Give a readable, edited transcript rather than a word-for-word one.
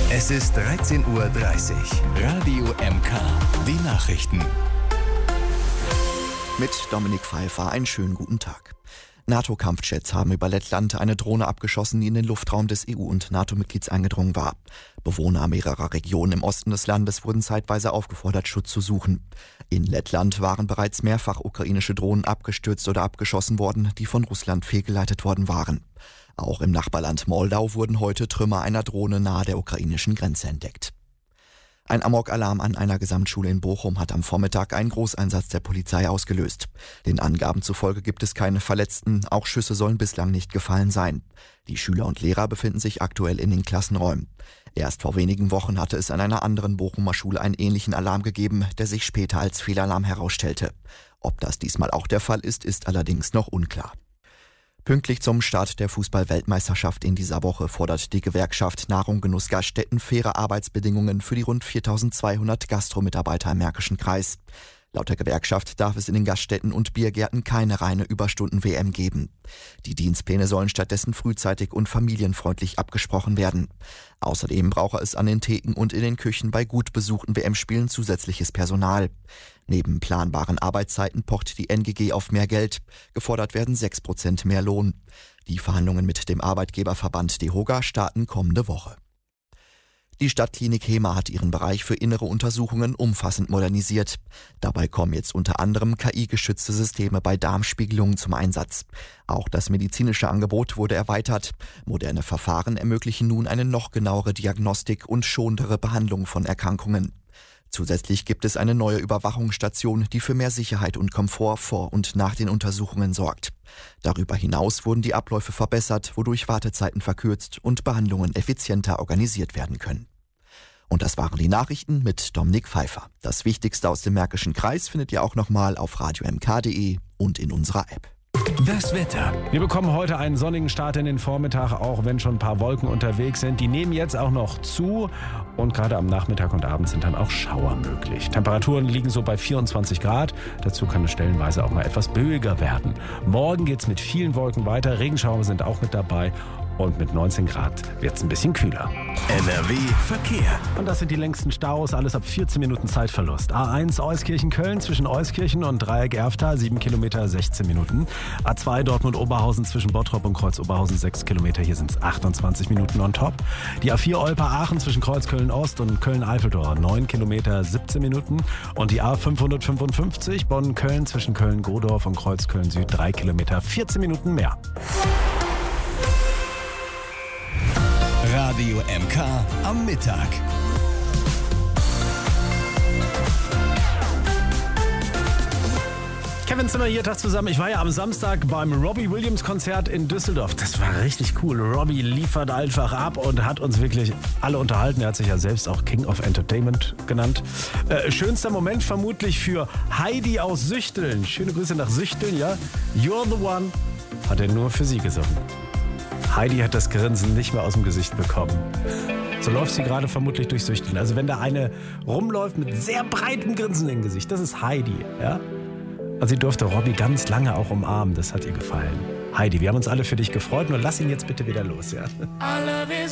Es ist 13:30 Uhr. Radio MK. Die Nachrichten. Mit Dominik Pfeiffer einen schönen guten Tag. NATO-Kampfjets haben über Lettland eine Drohne abgeschossen, die in den Luftraum des EU- und NATO-Mitglieds eingedrungen war. Bewohner mehrerer Regionen im Osten des Landes wurden zeitweise aufgefordert, Schutz zu suchen. In Lettland waren bereits mehrfach ukrainische Drohnen abgestürzt oder abgeschossen worden, die von Russland fehlgeleitet worden waren. Auch im Nachbarland Moldau wurden heute Trümmer einer Drohne nahe der ukrainischen Grenze entdeckt. Ein Amok-Alarm an einer Gesamtschule in Bochum hat am Vormittag einen Großeinsatz der Polizei ausgelöst. Den Angaben zufolge gibt es keine Verletzten, auch Schüsse sollen bislang nicht gefallen sein. Die Schüler und Lehrer befinden sich aktuell in den Klassenräumen. Erst vor wenigen Wochen hatte es an einer anderen Bochumer Schule einen ähnlichen Alarm gegeben, der sich später als Fehlalarm herausstellte. Ob das diesmal auch der Fall ist, ist allerdings noch unklar. Pünktlich zum Start der Fußball-Weltmeisterschaft in dieser Woche fordert die Gewerkschaft Nahrung Genuss Gaststätten faire Arbeitsbedingungen für die rund 4.200 Gastromitarbeiter im Märkischen Kreis. Laut der Gewerkschaft darf es in den Gaststätten und Biergärten keine reine Überstunden-WM geben. Die Dienstpläne sollen stattdessen frühzeitig und familienfreundlich abgesprochen werden. Außerdem brauche es an den Theken und in den Küchen bei gut besuchten WM-Spielen zusätzliches Personal. Neben planbaren Arbeitszeiten pocht die NGG auf mehr Geld. Gefordert werden 6% mehr Lohn. Die Verhandlungen mit dem Arbeitgeberverband DEHOGA starten kommende Woche. Die Stadtklinik Hemer hat ihren Bereich für innere Untersuchungen umfassend modernisiert. Dabei kommen jetzt unter anderem KI-gestützte Systeme bei Darmspiegelungen zum Einsatz. Auch das medizinische Angebot wurde erweitert. Moderne Verfahren ermöglichen nun eine noch genauere Diagnostik und schonendere Behandlung von Erkrankungen. Zusätzlich gibt es eine neue Überwachungsstation, die für mehr Sicherheit und Komfort vor und nach den Untersuchungen sorgt. Darüber hinaus wurden die Abläufe verbessert, wodurch Wartezeiten verkürzt und Behandlungen effizienter organisiert werden können. Und das waren die Nachrichten mit Dominik Pfeiffer. Das Wichtigste aus dem Märkischen Kreis findet ihr auch nochmal auf radiomk.de und in unserer App. Das Wetter. Wir bekommen heute einen sonnigen Start in den Vormittag, auch wenn schon ein paar Wolken unterwegs sind. Die nehmen jetzt auch noch zu und gerade am Nachmittag und Abend sind dann auch Schauer möglich. Temperaturen liegen so bei 24 Grad. Dazu kann es stellenweise auch mal etwas böiger werden. Morgen geht es mit vielen Wolken weiter. Regenschauer sind auch mit dabei. Und mit 19 Grad wird es ein bisschen kühler. NRW Verkehr. Und das sind die längsten Staus, alles ab 14 Minuten Zeitverlust. A1 Euskirchen-Köln zwischen Euskirchen und Dreieck-Erftal, 7 Kilometer, 16 Minuten. A2 Dortmund-Oberhausen zwischen Bottrop und Kreuz-Oberhausen, 6 Kilometer, hier sind es 28 Minuten on top. Die A4 Olpe-Aachen zwischen Kreuz-Köln-Ost und Köln-Eiffeltor, 9 Kilometer, 17 Minuten. Und die A555 Bonn-Köln zwischen Köln-Godorf und Kreuz-Köln-Süd, 3 Kilometer, 14 Minuten mehr. Radio MK am Mittag. Kevin Zimmer hier, Tag zusammen. Ich war ja am Samstag beim Robbie Williams Konzert in Düsseldorf. Das war richtig cool. Robbie liefert einfach ab und hat uns wirklich alle unterhalten. Er hat sich ja selbst auch King of Entertainment genannt. Schönster Moment vermutlich für Heidi aus Süchteln. Schöne Grüße nach Süchteln, ja. You're the one hat er nur für sie gesungen. Heidi hat das Grinsen nicht mehr aus dem Gesicht bekommen. So läuft sie gerade vermutlich durch Süchteln. Also wenn da eine rumläuft mit sehr breitem Grinsen im Gesicht, das ist Heidi, ja. Und sie durfte Robbie ganz lange auch umarmen, das hat ihr gefallen. Heidi, wir haben uns alle für dich gefreut, nur lass ihn jetzt bitte wieder los, ja.